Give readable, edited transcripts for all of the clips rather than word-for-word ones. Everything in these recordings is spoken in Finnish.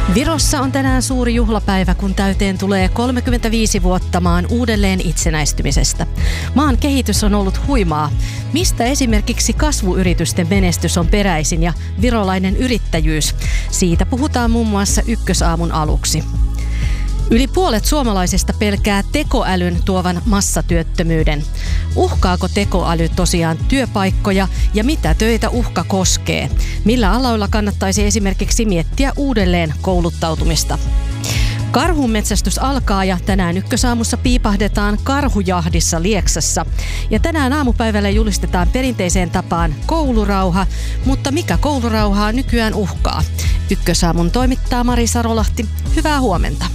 Virossa on tänään suuri juhlapäivä, kun täyteen tulee 35 vuotta maan uudelleen itsenäistymisestä. Maan kehitys on ollut huimaa. Mistä esimerkiksi kasvuyritysten menestys on peräisin ja virolainen yrittäjyys? Siitä puhutaan muun muassa Ykkösaamun aluksi. Yli puolet suomalaisista pelkää tekoälyn tuovan massatyöttömyyden. Uhkaako tekoäly tosiaan työpaikkoja ja mitä töitä uhka koskee? Millä aloilla kannattaisi esimerkiksi miettiä uudelleen kouluttautumista? Karhunmetsästys alkaa ja tänään Ykkösaamussa piipahdetaan karhujahdissa Lieksassa. Ja tänään aamupäivällä julistetaan perinteiseen tapaan koulurauha, mutta mikä koulurauhaa nykyään uhkaa? Ykkösaamun toimittaa Mari Sarolahti. Hyvää huomenta.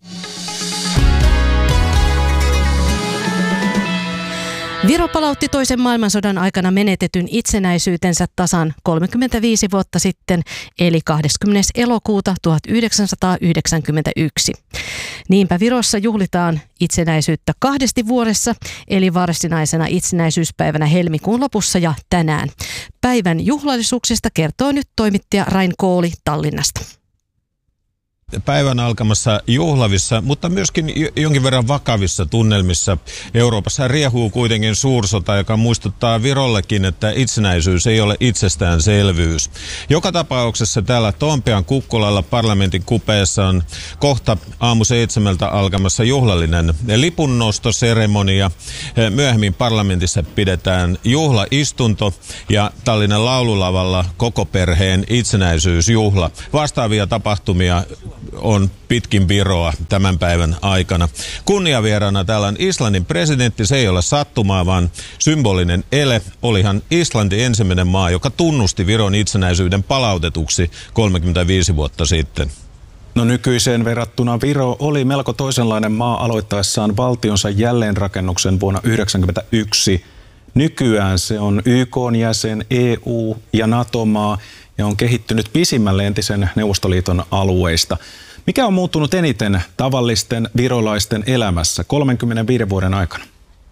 Viro palautti toisen maailmansodan aikana menetetyn itsenäisyytensä tasan 35 vuotta sitten, eli 20. elokuuta 1991. Niinpä Virossa juhlitaan itsenäisyyttä 2 vuodessa, eli varsinaisena itsenäisyyspäivänä helmikuun lopussa ja tänään. Päivän juhlallisuuksista kertoo nyt toimittaja Rain Kooli Tallinnasta. Päivän alkamassa juhlavissa, mutta myöskin jonkin verran vakavissa tunnelmissa Euroopassa riehuu kuitenkin suursota, joka muistuttaa Virollekin, että itsenäisyys ei ole itsestäänselvyys. Joka tapauksessa täällä Toompean kukkulalla parlamentin kupeessa on kohta aamu 7 alkamassa juhlallinen lipunnostoseremonia. Myöhemmin parlamentissa pidetään juhlaistunto ja Tallinnan laululavalla koko perheen itsenäisyysjuhla. Vastaavia tapahtumia on pitkin Viroa tämän päivän aikana. Kunniavieraana täällä on Islannin presidentti. Se ei ole sattumaa, vaan symbolinen ele. Olihan Islanti ensimmäinen maa, joka tunnusti Viron itsenäisyyden palautetuksi 35 vuotta sitten. No nykyiseen verrattuna Viro oli melko toisenlainen maa aloittaessaan valtionsa jälleenrakennuksen vuonna 1991. Nykyään se on YK:n jäsen, EU- ja NATO-maa ja on kehittynyt pisimmälle entisen Neuvostoliiton alueista. Mikä on muuttunut eniten tavallisten virolaisten elämässä 35 vuoden aikana?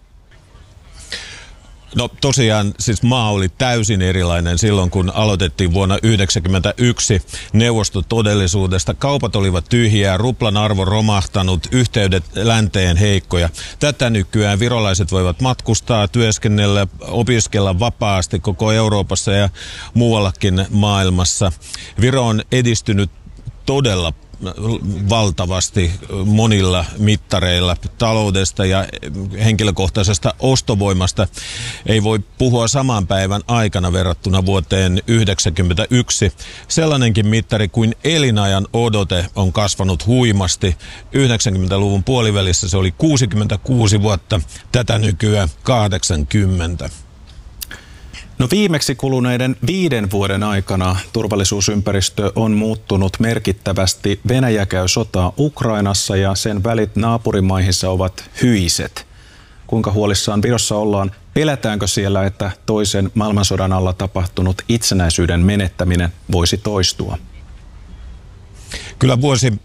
No tosiaan siis maa oli täysin erilainen silloin, kun aloitettiin vuonna 1991 neuvostotodellisuudesta. Kaupat olivat tyhjiä, ruplan arvo romahtanut, yhteydet länteen heikkoja. Tätä nykyään virolaiset voivat matkustaa, työskennellä, opiskella vapaasti koko Euroopassa ja muuallakin maailmassa. Viro on edistynyt todella valtavasti monilla mittareilla taloudesta ja henkilökohtaisesta ostovoimasta. Ei voi puhua saman päivän aikana verrattuna vuoteen 1991. Sellainenkin mittari kuin elinajan odote on kasvanut huimasti. 90-luvun puolivälissä se oli 66 vuotta, tätä nykyään 80. No viimeksi kuluneiden 5 vuoden aikana turvallisuusympäristö on muuttunut merkittävästi. Venäjä käy sotaa Ukrainassa ja sen välit naapurimaihinsa ovat hyiset. Kuinka huolissaan Virossa ollaan? Pelätäänkö siellä, että toisen maailmansodan alla tapahtunut itsenäisyyden menettäminen voisi toistua? Kyllä vuosi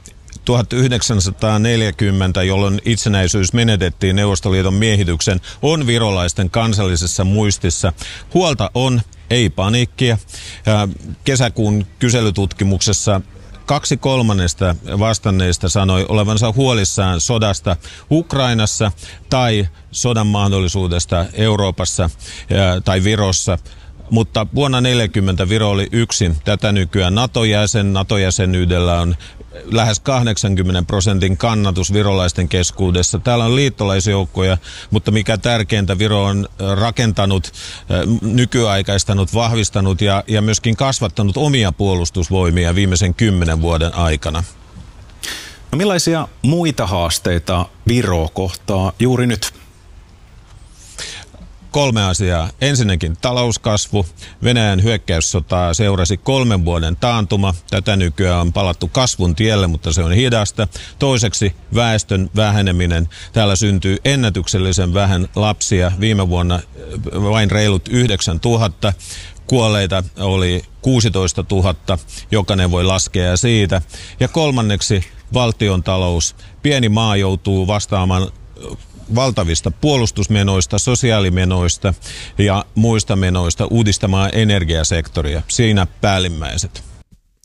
1940, jolloin itsenäisyys menetettiin Neuvostoliiton miehityksen, on virolaisten kansallisessa muistissa. Huolta on, ei paniikkia. Kesäkuun kyselytutkimuksessa 2/3 vastanneista sanoi olevansa huolissaan sodasta Ukrainassa tai sodan mahdollisuudesta Euroopassa tai Virossa. Mutta vuonna 1940 Viro oli yksin. Tätä nykyään NATO-jäsen. NATO-jäsenyydellä on lähes 80% kannatus virolaisten keskuudessa. Täällä on liittolaisjoukkoja, mutta mikä tärkeintä, Viro on rakentanut, nykyaikaistanut, vahvistanut ja myöskin kasvattanut omia puolustusvoimia viimeisen 10 vuoden aikana. No millaisia muita haasteita Viro kohtaa juuri nyt? 3 asiaa. Ensinnäkin talouskasvu. Venäjän hyökkäyssotaa seurasi 3 vuoden taantuma. Tätä nykyään on palattu kasvun tielle, mutta se on hidasta. Toiseksi väestön väheneminen. Täällä syntyy ennätyksellisen vähän lapsia. Viime vuonna vain reilut 9 000. Kuolleita oli 16 000. Jokainen voi laskea siitä. Ja kolmanneksi valtiontalous. Pieni maa joutuu vastaamaan valtavista puolustusmenoista, sosiaalimenoista ja muista menoista uudistamaan energiasektoria. Siinä päällimmäiset.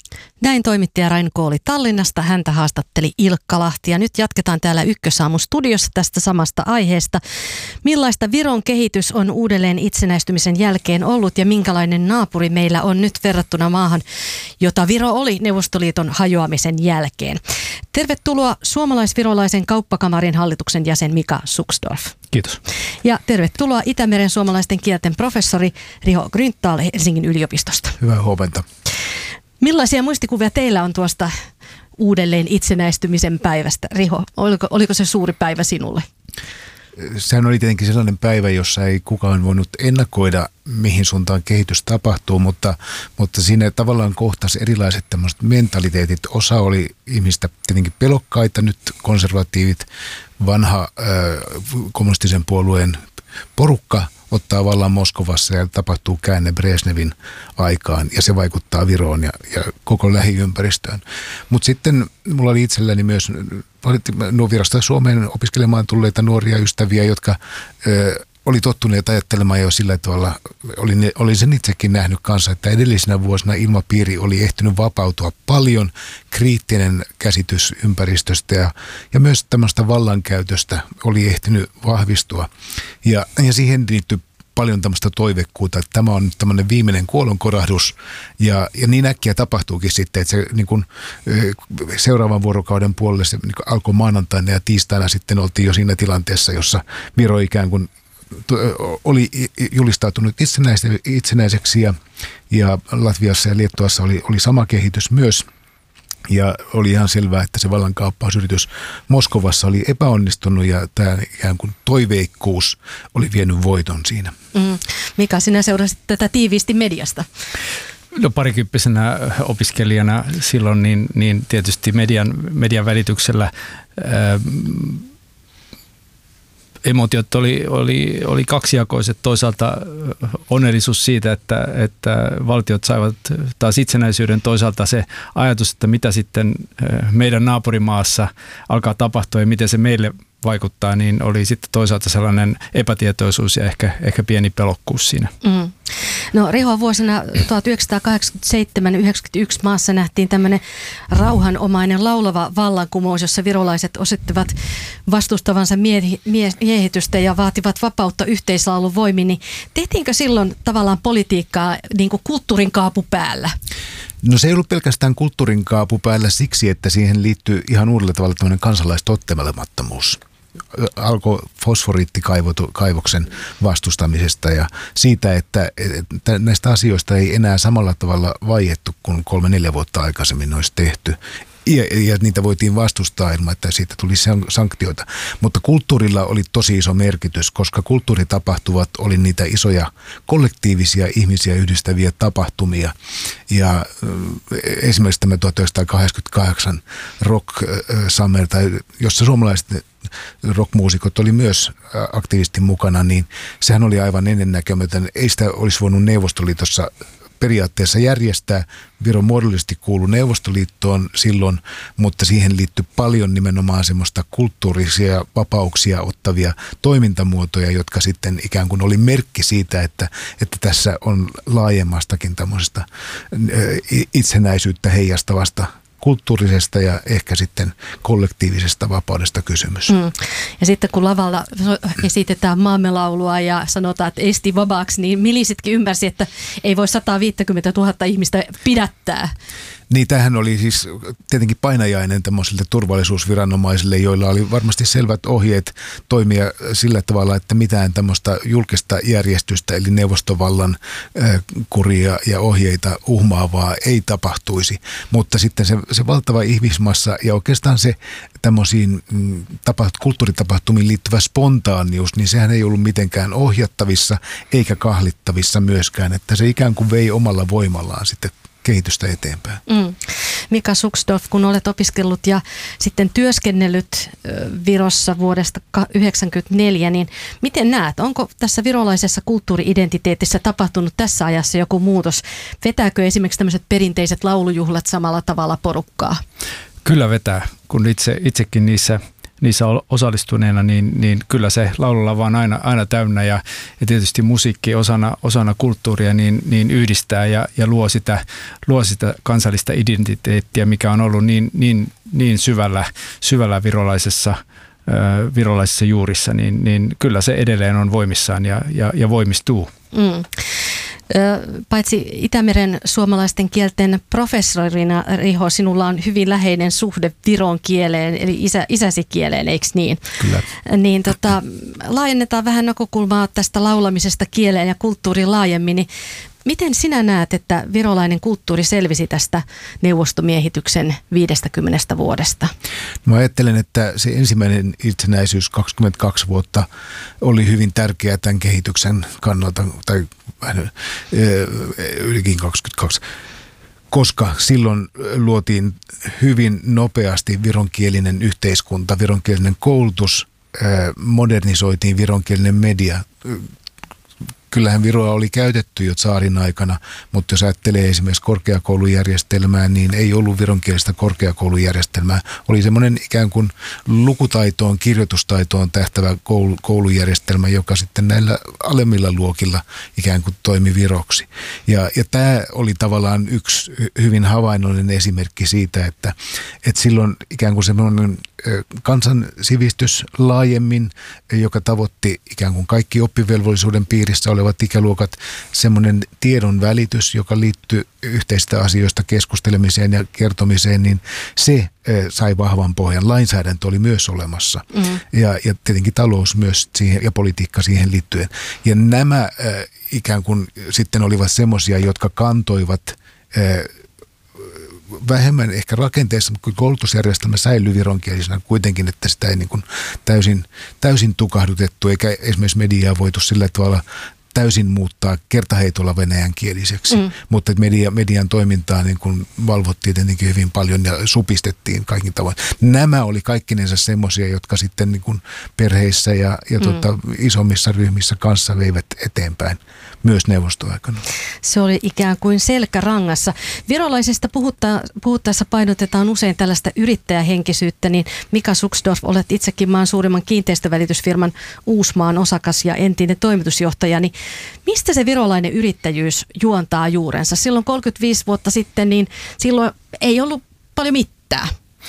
Näin toimittaja Rainko oli Tallinnasta, häntä haastatteli Ilkka Lahti ja nyt jatketaan täällä Ykkösaamun studiossa tästä samasta aiheesta. Millaista Viron kehitys on uudelleen itsenäistymisen jälkeen ollut ja minkälainen naapuri meillä on nyt verrattuna maahan, jota Viro oli Neuvostoliiton hajoamisen jälkeen. Tervetuloa suomalais-virolaisen kauppakamarin hallituksen jäsen Mika Suksdorf. Kiitos. Ja tervetuloa Itämeren suomalaisten kielten professori Riho Grünthal Helsingin yliopistosta. Hyvää huomenta. Millaisia muistikuvia teillä on tuosta uudelleen itsenäistymisen päivästä? Riho, oliko se suuri päivä sinulle? Sehän oli tietenkin sellainen päivä, jossa ei kukaan voinut ennakoida, mihin suuntaan kehitys tapahtuu, mutta siinä tavallaan kohtasi erilaiset tämmöiset mentaliteetit. Osa oli ihmistä tietenkin pelokkaita, nyt konservatiivit, vanha kommunistisen puolueen porukka ottaa vallan Moskovassa ja tapahtuu käänne Brezhnevin aikaan ja se vaikuttaa Viroon ja koko lähiympäristöön. Mutta sitten mulla oli itselläni myös Virasta Suomeen opiskelemaan tulleita nuoria ystäviä, jotka oli tottuneet ajattelemaan jo sillä tavalla, olin sen itsekin nähnyt kanssa, että edellisinä vuosina ilmapiiri oli ehtinyt vapautua paljon, kriittinen käsitys ympäristöstä ja myös tämmöistä vallankäytöstä oli ehtinyt vahvistua. Ja siihen liittyy paljon tämmöistä toivekkuutta, että tämä on tämmöinen viimeinen kuolonkorahdus ja niin äkkiä tapahtuukin sitten, että se niin kuin seuraavan vuorokauden puolelle se niin kuin alkoi maanantaina ja tiistaina sitten oltiin jo siinä tilanteessa, jossa Viro ikään kuin oli julistautunut itsenäiseksi ja Latviassa ja Liettuassa oli sama kehitys myös. Ja oli ihan selvää, että se vallankaappausyritys Moskovassa oli epäonnistunut ja tämä ikään kuin toiveikkuus oli vienyt voiton siinä. Mika, sinä seurasit tätä tiiviisti mediasta. No parikymppisenä opiskelijana silloin niin tietysti median välityksellä emotiot oli kaksijakoiset. Toisaalta onnellisuus siitä, että valtiot saivat taas itsenäisyyden. Toisaalta se ajatus, että mitä sitten meidän naapurimaassa alkaa tapahtua ja miten se meille vaikuttaa, niin oli sitten toisaalta sellainen epätietoisuus ja ehkä pieni pelokkuus siinä. No Riho, vuosina 1987-1991 maassa nähtiin tämmöinen rauhanomainen laulava vallankumous, jossa virolaiset osoittivat vastustavansa miehitystä ja vaativat vapautta yhteislaulun voimin. Niin tehtiinkö silloin tavallaan politiikkaa niin kuin kulttuurin kaapu päällä? No se ei ollut pelkästään kulttuurin kaapu päällä siksi, että siihen liittyy ihan uudella tavalla tämmöinen kansalaistottelemattomuus. Alkoi fosforiittikaivoksen vastustamisesta ja siitä, että näistä asioista ei enää samalla tavalla vaiettu kuin 3-4 vuotta aikaisemmin olisi tehty. Ja niitä voitiin vastustaa ilman, että siitä tuli sanktioita. Mutta kulttuurilla oli tosi iso merkitys, koska kulttuuritapahtuvat oli niitä isoja kollektiivisia ihmisiä yhdistäviä tapahtumia. Ja esimerkiksi tämä 1988 Rock Summer, jossa suomalaiset rockmuusikot oli myös aktiivisesti mukana, niin sehän oli aivan ennennäkemätön. Ei sitä olisi voinut Neuvostoliitossa periaatteessa järjestää. Viro muodollisesti kuului Neuvostoliittoon silloin, mutta siihen liittyi paljon nimenomaan semmoista kulttuurisia vapauksia ottavia toimintamuotoja, jotka sitten ikään kuin oli merkki siitä, että tässä on laajemmastakin tämmöisestä itsenäisyyttä heijastavasta kulttuurisesta ja ehkä sitten kollektiivisesta vapaudesta kysymys. Ja sitten kun lavalla esitetään maamme laulua ja sanotaan, että esti vabaaksi, niin milisitkin ymmärsi, että ei voi 150 000 ihmistä pidättää. Niin tämähän oli siis tietenkin painajainen tämmöisille turvallisuusviranomaisille, joilla oli varmasti selvät ohjeet toimia sillä tavalla, että mitään tämmöistä julkista järjestystä eli neuvostovallan kuria ja ohjeita uhmaavaa ei tapahtuisi. Mutta sitten se valtava ihmismassa ja oikeastaan se tämmöisiin kulttuuritapahtumiin liittyvä spontaanius, niin sehän ei ollut mitenkään ohjattavissa eikä kahlittavissa myöskään, että se ikään kuin vei omalla voimallaan sitten kehitystä eteenpäin. Mika Suksdorf, kun olet opiskellut ja sitten työskennellyt Virossa vuodesta 1994, niin miten näet, onko tässä virolaisessa kulttuuri-identiteetissä tapahtunut tässä ajassa joku muutos? Vetääkö esimerkiksi tämmöiset perinteiset laulujuhlat samalla tavalla porukkaa? Kyllä vetää, kun itsekin niissä osallistuneena, niin kyllä se laululava on aina täynnä ja tietysti musiikki osana kulttuuria niin yhdistää ja luo sitä kansallista identiteettiä, mikä on ollut niin syvällä virolaisissa juurissa, niin kyllä se edelleen on voimissaan ja voimistuu. Paitsi Itämeren suomalaisten kielten professorina, Riho, sinulla on hyvin läheinen suhde viron kieleen, eli isäsi kieleen, eikö niin? Kyllä. Niin laajennetaan vähän näkökulmaa tästä laulamisesta kieleen ja kulttuuriin laajemmin, niin miten sinä näet, että virolainen kulttuuri selvisi tästä neuvostomiehityksen 50 vuodesta? Mä ajattelen, että se ensimmäinen itsenäisyys 22 vuotta oli hyvin tärkeä tämän kehityksen kannalta, tai ylikin 22, koska silloin luotiin hyvin nopeasti vironkielinen yhteiskunta, vironkielinen koulutus, modernisoitiin vironkielinen media. Kyllähän viroa oli käytetty jo tsaarin aikana, mutta jos ajattelee esimerkiksi korkeakoulujärjestelmää, niin ei ollut vironkielistä korkeakoulujärjestelmää. Oli semmoinen ikään kuin lukutaitoon, kirjoitustaitoon tähtävä koulujärjestelmä, joka sitten näillä alemmilla luokilla ikään kuin toimi viroksi. Ja tämä oli tavallaan yksi hyvin havainnollinen esimerkki siitä, että silloin ikään kuin semmoinen kansansivistys laajemmin, joka tavoitti ikään kuin kaikki oppivelvollisuuden piirissä olevat ikäluokat, semmoinen tiedon välitys, joka liittyy yhteisistä asioista keskustelemiseen ja kertomiseen, niin se sai vahvan pohjan. Lainsäädäntö oli myös olemassa ja tietenkin talous myös siihen, ja politiikka siihen liittyen. Ja nämä ikään kuin sitten olivat semmoisia, jotka kantoivat vähemmän ehkä rakenteessa, mutta koulutusjärjestelmä säilyi vironkielisenä kuitenkin, että sitä ei niin kuin täysin tukahdutettu, eikä esimerkiksi mediaa voitu sillä tavalla täysin muuttaa kertaheitolla venäjänkieliseksi, mutta median toimintaa niin kuin valvottiin tietenkin hyvin paljon ja supistettiin kaikin tavoin. Nämä oli kaikkinensa semmoisia, jotka sitten niin kuin perheissä ja isommissa ryhmissä kanssa veivät eteenpäin myös neuvostoaikana. Se oli ikään kuin selkärangassa. Virolaisesta puhuttaessa painotetaan usein tällaista yrittäjähenkisyyttä, niin Mika Suksdorf, olet itsekin maan suurimman kiinteistövälitysfirman Uusmaan osakas ja entinen toimitusjohtaja, niin mistä se virolainen yrittäjyys juontaa juurensa? Silloin 35 vuotta sitten, niin silloin ei ollut paljon mitään.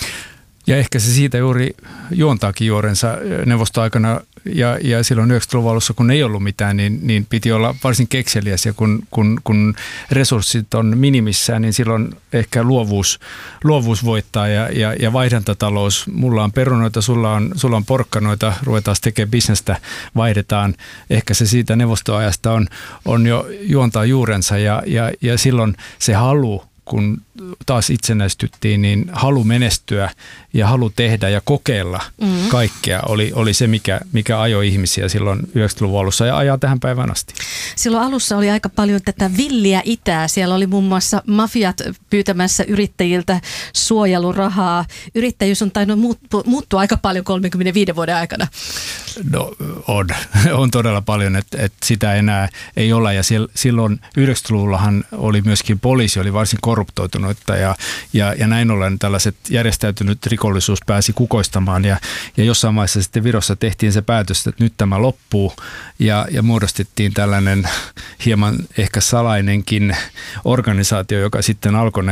Ja ehkä se siitä juuri juontaakin juurensa neuvostoaikana ja silloin 90-luvun alussa, kun ei ollut mitään, niin piti olla varsin kekseliäs ja kun resurssit on minimissään, niin silloin ehkä luovuus voittaa ja vaihdantatalous. Mulla on perunoita, sulla on porkkanoita, ruvetaan tekemään bisnestä, vaihdetaan. Ehkä se siitä neuvostoajasta on jo juontaa juurensa ja silloin se halu, kun taas itsenäistyttiin, niin halu menestyä ja halu tehdä ja kokeilla kaikkea oli se, mikä ajoi ihmisiä silloin 90-luvun alussa ja ajaa tähän päivään asti. Silloin alussa oli aika paljon tätä villiä itää. Siellä oli muun muassa mafiat pyytämässä yrittäjiltä suojelurahaa. Yrittäjyys on tainnut muuttua aika paljon 35 vuoden aikana. No on todella paljon, että sitä enää ei ole. Ja silloin 90-luvullahan oli myöskin poliisi, oli varsin korruptoitunut ja näin ollen tällaiset järjestäytynyt rikollisuus pääsi kukoistamaan ja jossain vaiheessa sitten Virossa tehtiin se päätös, että nyt tämä loppuu ja muodostettiin tällainen hieman ehkä salainenkin organisaatio, joka sitten alkoi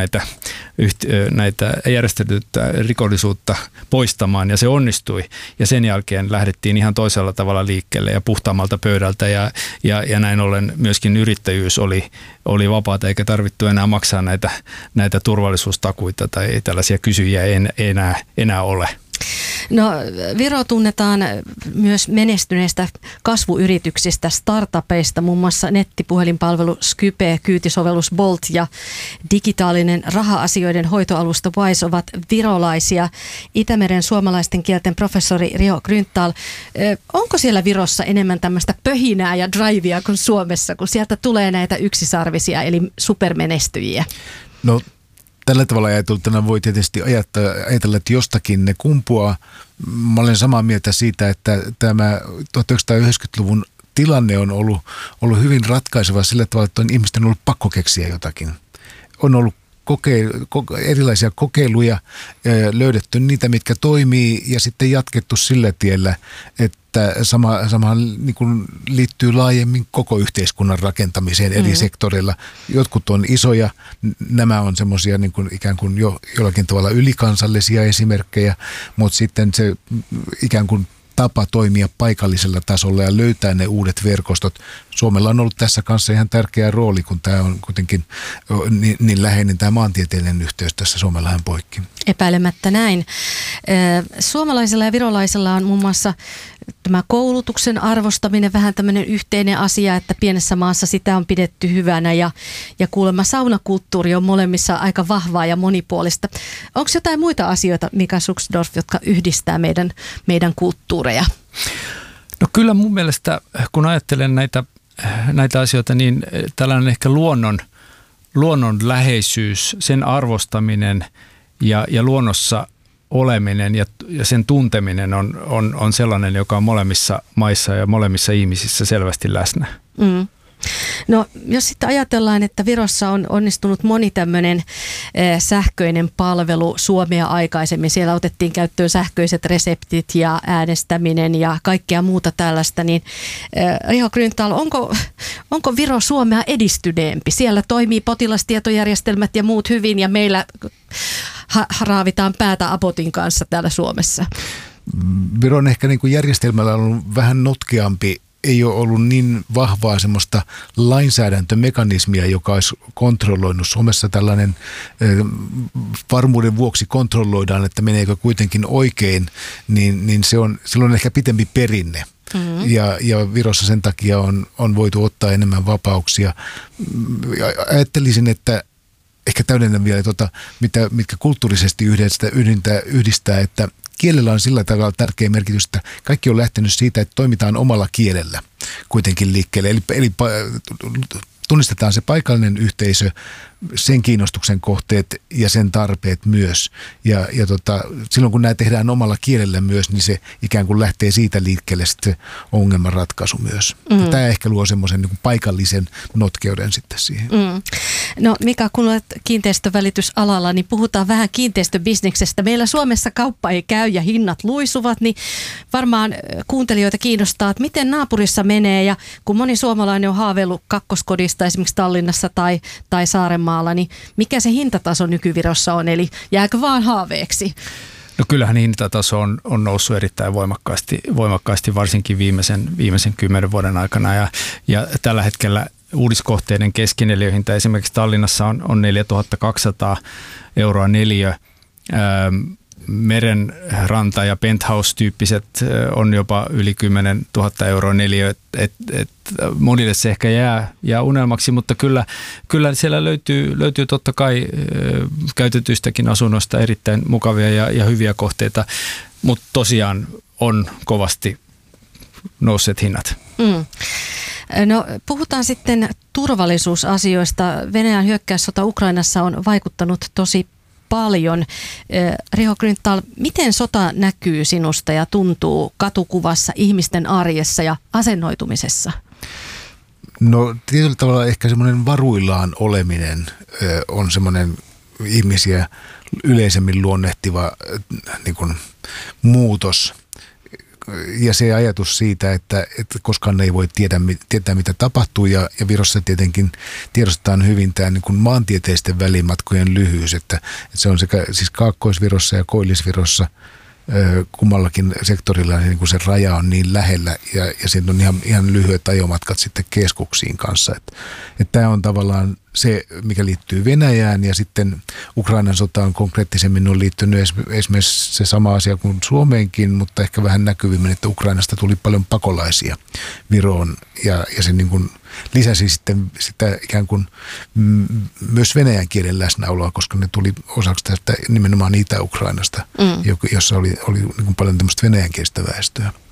näitä järjestäytynyttä rikollisuutta poistamaan ja se onnistui ja sen jälkeen lähdettiin ihan toisella tavalla liikkeelle ja puhtaammalta pöydältä ja näin ollen myöskin yrittäjyys oli vapaata eikä tarvittu enää maksaa näitä turvallisuustakuita tai tällaisia kysyjiä ei enää ole. No, Viro tunnetaan myös menestyneistä kasvuyrityksistä, startupeista, muun muassa nettipuhelinpalvelu Skype, kyytisovellus Bolt ja digitaalinen raha-asioiden hoitoalusta Wise ovat virolaisia. Itämeren suomalaisten kielten professori Riho Grünthal, onko siellä Virossa enemmän tämmöistä pöhinää ja drivea kuin Suomessa, kun sieltä tulee näitä yksisarvisia eli supermenestyjiä? No, tällä tavalla ajateltuna voi tietysti ajatella, että jostakin ne kumpuaa. Mä olen samaa mieltä siitä, että tämä 1990-luvun tilanne on ollut hyvin ratkaiseva sillä tavalla, että ihmisten on ollut pakko keksiä jotakin. On ollut erilaisia kokeiluja, löydetty niitä, mitkä toimii ja sitten jatkettu sillä tiellä, että samahan niin kuin liittyy laajemmin koko yhteiskunnan rakentamiseen eri sektoreilla. Jotkut on isoja, nämä on semmoisia niin kuin ikään kuin jollakin tavalla ylikansallisia esimerkkejä, mutta sitten se ikään kuin tapa toimia paikallisella tasolla ja löytää ne uudet verkostot. Suomella on ollut tässä kanssa ihan tärkeä rooli, kun tämä on kuitenkin niin läheinen tämä maantieteellinen yhteys tässä Suomenlahden poikki. Epäilemättä näin. Suomalaisilla ja virolaisilla on muun muassa tämä koulutuksen arvostaminen vähän tämmöinen yhteinen asia, että pienessä maassa sitä on pidetty hyvänä ja kuulemma saunakulttuuri on molemmissa aika vahvaa ja monipuolista. Onko jotain muita asioita, Mika Suksdorf, jotka yhdistää meidän kulttuureja? No kyllä mun mielestä, kun ajattelen näitä asioita, niin tällainen ehkä luonnon läheisyys, sen arvostaminen ja luonnossa oleminen ja sen tunteminen on sellainen, joka on molemmissa maissa ja molemmissa ihmisissä selvästi läsnä. Mm. No jos sitten ajatellaan, että Virossa on onnistunut moni tämmöinen sähköinen palvelu Suomea aikaisemmin. Siellä otettiin käyttöön sähköiset reseptit ja äänestäminen ja kaikkea muuta tällaista. Niin Riho Grünthal, onko Viro Suomea edistyneempi? Siellä toimii potilastietojärjestelmät ja muut hyvin ja meillä raavitaan päätä Abotin kanssa täällä Suomessa. Viron ehkä niin kuin järjestelmällä on ollut vähän notkeampi. Ei ole ollut niin vahvaa semmoista lainsäädäntömekanismia, joka olisi kontrolloinut. Suomessa tällainen varmuuden vuoksi kontrolloidaan, että meneekö kuitenkin oikein, niin silloin on ehkä pitempi perinne. Mm-hmm. Ja Virossa sen takia on voitu ottaa enemmän vapauksia. Ajattelisin, että ehkä täydennän vielä mitkä kulttuurisesti yhdistää, että kielellä on sillä tavalla tärkeä merkitys, että kaikki on lähtenyt siitä, että toimitaan omalla kielellä kuitenkin liikkeelle. Eli tunnistetaan se paikallinen yhteisö, sen kiinnostuksen kohteet ja sen tarpeet myös. Ja silloin kun nämä tehdään omalla kielellä myös, niin se ikään kuin lähtee siitä liikkeelle sitten se ongelmanratkaisu myös. Mm. Tämä ehkä luo semmoisen niin kuin paikallisen notkeuden sitten siihen. Mm. No Mika, kun olet kiinteistövälitysalalla, niin puhutaan vähän kiinteistöbisneksestä. Meillä Suomessa kauppa ei käy ja hinnat luisuvat, niin varmaan kuuntelijoita kiinnostaa, että miten naapurissa menee. Ja kun moni suomalainen on haaveillut kakkoskodista esimerkiksi Tallinnassa tai Saarenmaalla, niin mikä se hintataso nykyvirossa on, eli jääkö vaan haaveeksi? No kyllähän hintataso on noussut erittäin voimakkaasti varsinkin viimeisen 10 vuoden aikana ja tällä hetkellä uudiskohteiden keskineliöhinta esimerkiksi Tallinnassa on 4200 € neliö. Merenranta- ja penthouse-tyyppiset on jopa yli 10 000 € neliö. Monille se ehkä jää unelmaksi, mutta kyllä siellä löytyy totta kai käytetyistäkin asunnoista erittäin mukavia ja hyviä kohteita, mutta tosiaan on kovasti nousseet hinnat. Mm. No puhutaan sitten turvallisuusasioista. Venäjän hyökkäyssota Ukrainassa on vaikuttanut tosi paljon. Riho Grünthal, miten sota näkyy sinusta ja tuntuu katukuvassa, ihmisten arjessa ja asennoitumisessa? No tietyllä tavalla ehkä semmoinen varuillaan oleminen on semmoinen ihmisiä yleisemmin luonnehtiva niin kuin muutos. Ja se ajatus siitä, että koskaan ei voi tietää mitä tapahtuu ja Virossa tietenkin tiedostetaan hyvin tämä niin kuin maantieteisten välimatkojen lyhyys, että se on sekä siis Kaakkois-Virossa ja Koillis-Virossa kummallakin sektorilla niin kuin se raja on niin lähellä ja siitä on ihan lyhyet ajomatkat sitten keskuksiin kanssa. Että tämä on tavallaan se, mikä liittyy Venäjään ja sitten Ukrainan sotaan konkreettisemmin on liittynyt esimerkiksi se sama asia kuin Suomeenkin, mutta ehkä vähän näkyvimmin, että Ukrainasta tuli paljon pakolaisia Viroon ja se niin kuin lisäsi sitten sitä ikään kuin myös venäjän kielen läsnäoloa, koska ne tuli osaksi tästä nimenomaan Itä-Ukrainasta, jossa oli niin kuin paljon tämmöistä venäjänkielistä väestöä.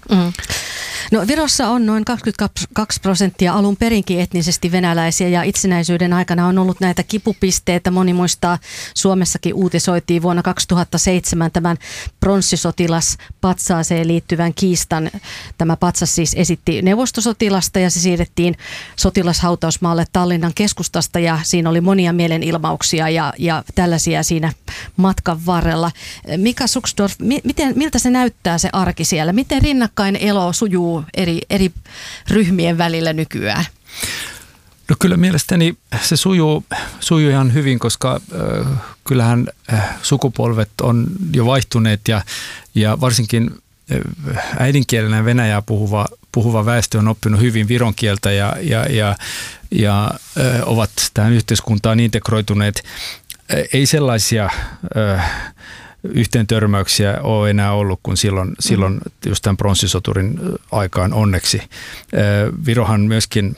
No Virossa on noin 22% alun perinkin etnisesti venäläisiä ja itsenäisyyden aikana on ollut näitä kipupisteitä. Moni muistaa, Suomessakin uutisoitiin vuonna 2007 tämän pronssisotilaspatsaaseen liittyvän kiistan. Tämä patsas siis esitti neuvostosotilasta ja se siirrettiin sotilashautausmaalle Tallinnan keskustasta ja siinä oli monia mielenilmauksia ja tällaisia siinä matkan varrella. Mika Suksdorf, miltä se näyttää se arki siellä? Miten rinnakkain elo sujuu eri ryhmien välillä nykyään? No kyllä mielestäni se sujuu ihan hyvin, koska kyllähän sukupolvet on jo vaihtuneet ja varsinkin äidinkielenä venäjää puhuva väestö on oppinut hyvin viron kieltä ja ovat tähän yhteiskuntaan integroituneet. Ei sellaisia yhteen törmäyksiä ole enää ollut kuin silloin just tämän pronssisoturin aikaan onneksi. Virohan myöskin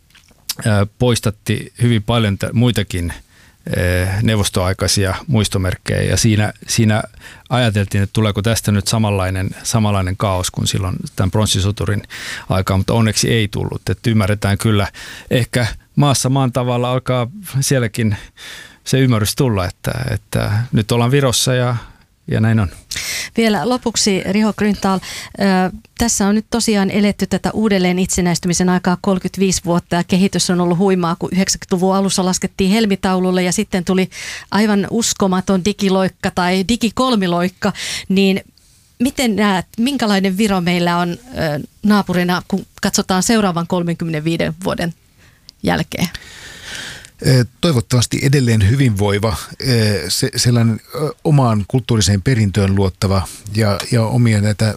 poistatti hyvin paljon muitakin neuvostoaikaisia muistomerkkejä ja siinä ajateltiin, että tuleeko tästä nyt samanlainen kaos kuin silloin tämän pronssisoturin aikaan, mutta onneksi ei tullut. Että ymmärretään kyllä, ehkä maan tavalla alkaa sielläkin se ymmärrys tulla, että nyt ollaan Virossa ja näin on. Vielä lopuksi, Riho Grünthal, tässä on nyt tosiaan eletty tätä uudelleen itsenäistymisen aikaa 35 vuotta ja kehitys on ollut huimaa, kun 90-luvun alussa laskettiin helmitaululle ja sitten tuli aivan uskomaton digiloikka tai digikolmiloikka, niin miten näet, minkälainen Viro meillä on naapurina, kun katsotaan seuraavan 35 vuoden jälkeen? Toivottavasti edelleen hyvinvoiva, sellainen omaan kulttuuriseen perintöön luottava ja omia näitä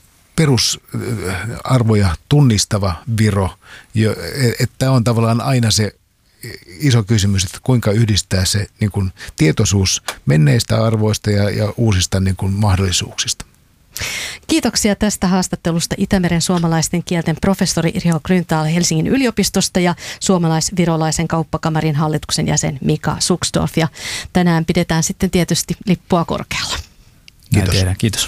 perusarvoja tunnistava Viro. Että on tavallaan aina se iso kysymys, että kuinka yhdistää se niin kuin tietoisuus menneistä arvoista ja uusista niin kuin mahdollisuuksista. Kiitoksia tästä haastattelusta Itämeren suomalaisten kielten professori Riho Grünthal Helsingin yliopistosta ja suomalais-virolaisen kauppakamarin hallituksen jäsen Mika Suksdorf. Ja tänään pidetään sitten tietysti lippua korkealla. Kiitos. Kiitos.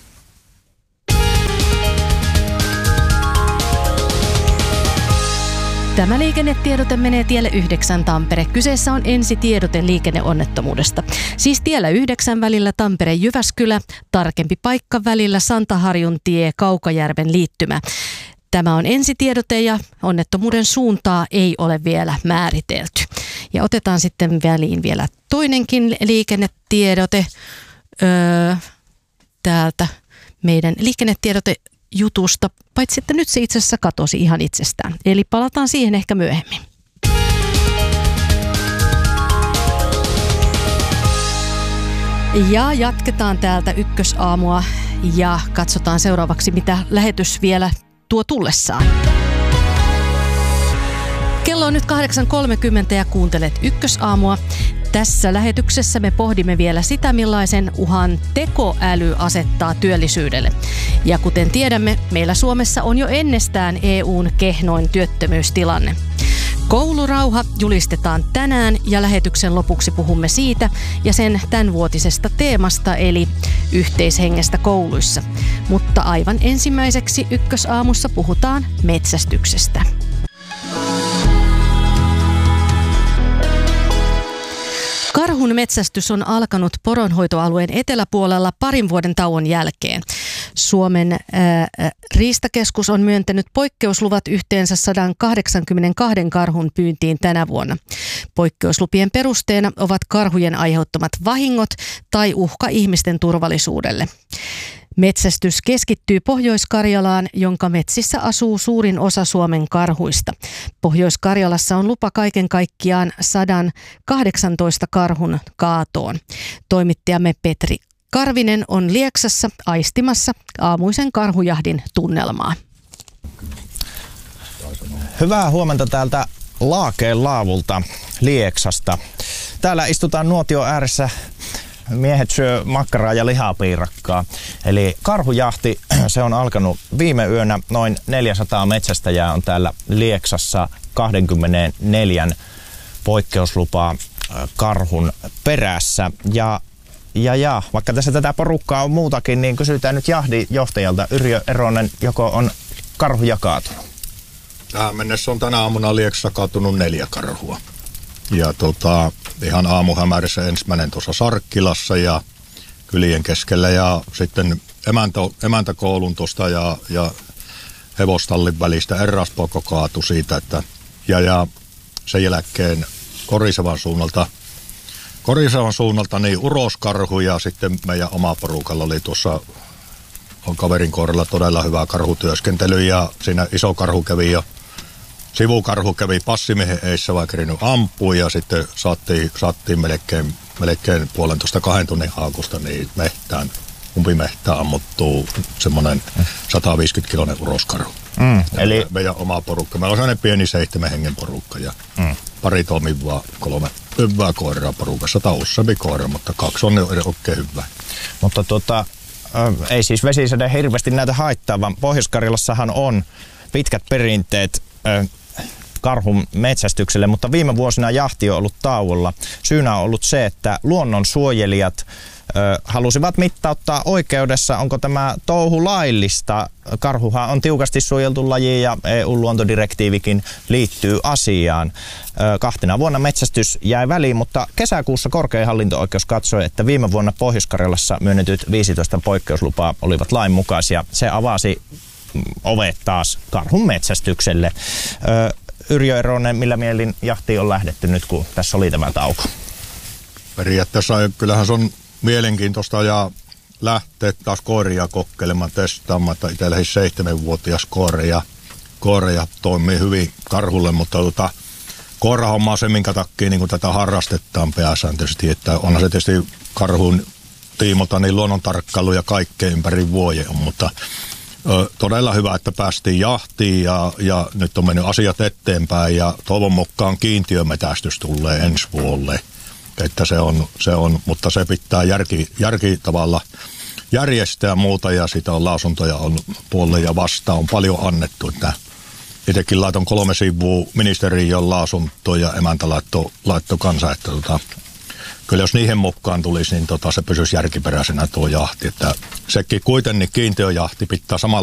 Tämä liikennetiedote menee tielle 9 Tampere. Kyseessä on ensitiedote liikenneonnettomuudesta. Siis tiellä 9 välillä Tampere-Jyväskylä, tarkempi paikka välillä Santaharjun tie Kaukajärven liittymä. Tämä on ensitiedote ja onnettomuuden suuntaa ei ole vielä määritelty. Ja otetaan sitten väliin vielä toinenkin liikennetiedote täältä meidän liikennetiedote jutusta, paitsi että nyt se itse asiassa katosi ihan itsestään. Eli palataan siihen ehkä myöhemmin. Ja jatketaan täältä Ykkösaamua ja katsotaan seuraavaksi, mitä lähetys vielä tuo tullessaan. Kello on nyt 8.30 ja kuuntelet Ykkösaamua. Tässä lähetyksessä me pohdimme vielä sitä, millaisen uhan tekoäly asettaa työllisyydelle. Ja kuten tiedämme, meillä Suomessa on jo ennestään EU:n kehnoin työttömyystilanne. Koulurauha julistetaan tänään ja lähetyksen lopuksi puhumme siitä ja sen tämänvuotisesta teemasta eli yhteishengestä kouluissa. Mutta aivan ensimmäiseksi Ykkösaamussa puhutaan metsästyksestä. Karhun metsästys on alkanut poronhoitoalueen eteläpuolella parin vuoden tauon jälkeen. Suomen riistakeskus on myöntänyt poikkeusluvat yhteensä 182 karhun pyyntiin tänä vuonna. Poikkeuslupien perusteena ovat karhujen aiheuttamat vahingot tai uhka ihmisten turvallisuudelle. Metsästys keskittyy Pohjois-Karjalaan, jonka metsissä asuu suurin osa Suomen karhuista. Pohjois-Karjalassa on lupa kaiken kaikkiaan 118 karhun kaatoon. Toimittajamme Petri Karvinen on Lieksassa aistimassa aamuisen karhujahdin tunnelmaa. Hyvää huomenta täältä Laakeen laavulta Lieksasta. Täällä istutaan nuotio ääressä. Miehet syö makkaraa ja lihapiirakkaa. Eli karhujahti, se on alkanut viime yönä. Noin 400 metsästäjää on täällä Lieksassa 24 poikkeuslupaa karhun perässä. Ja Ja, vaikka tässä tätä porukkaa on muutakin, niin kysytään nyt jahdinjohtajalta Yrjö Eronen, joko on karhu jakautunut? Tähän mennessä on tänä aamuna Lieksassa kaatunut 4 karhua. Ja ihan aamuhämärissä ensimmäinen tuossa Sarkkilassa ja kylien keskellä ja sitten emäntäkoulun tuosta ja hevostallin välistä eräspoko kaatui siitä, että ja sen jälkeen Korisevan suunnalta niin uroskarhu ja sitten meidän oma porukalla oli tuossa on kaverin kohdalla todella hyvä karhutyöskentely ja siinä iso karhu kävi jo sivukarhu kävi passimiehen eissä vaikka kerinyt ampua ja sitten saattiin melkein 1,5–2 tunnin haakusta niin umpimehtään ammuttuu semmoinen 150-kiloinen uroskarhu. Eli meidän oma porukka. Meillä on sellainen pieni 7 hengen porukka ja pari toimivaa 3 hyvää koiraa porukassa. Tai useampi koira, mutta 2 on oikein hyvää. Mutta ei siis vesisade hirveästi näitä haittaa, vaan Pohjois-Karjalassahan on pitkät perinteet karhun metsästykselle, mutta viime vuosina jahti on ollut tauolla. Syynä on ollut se, että luonnonsuojelijat halusivat mittauttaa oikeudessa, onko tämä touhu laillista. Karhuhan on tiukasti suojeltu laji ja EU-luontodirektiivikin liittyy asiaan. 2 vuonna metsästys jäi väliin, mutta kesäkuussa korkein hallinto-oikeus katsoi, että viime vuonna Pohjois-Karjalassa myönnetyt 15 poikkeuslupaa olivat lainmukaisia. Se avasi ovet taas karhun metsästykselle. Yrjö Eronen, millä mielin jahtiin on lähdetty nyt, kun tässä oli tämä tauko? Periaatteessa kyllähän se on mielenkiintoista ja lähteä taas koiria kokeilemaan, testaamaan, että itsellä 7-vuotias koiria toimii hyvin karhulle, mutta koirahomma on se, minkä takia niin tätä harrastetaan pääsääntöisesti, että onhan se tietysti karhun tiimolta niin luonnontarkkailu ja kaikkea ympäri vuoden, mutta todella hyvä, että päästiin jahtiin ja nyt on mennyt asiat eteenpäin ja toivon mukaan kiintiömetästys tulee ensi vuodelle. Että se on, mutta se pitää järki tavalla järjestää muuta ja sitä on lausuntoja on puolelle ja vastaan on paljon annettu. Että itsekin laiton 3 sivua ministeriön lausuntoa ja emäntä laittoi kanssa, että kyllä jos niihin mukaan tulisi, niin se pysyisi järkiperäisenä tuo jahti. Että sekin kuitenkin kiintiöjahti pitää samalla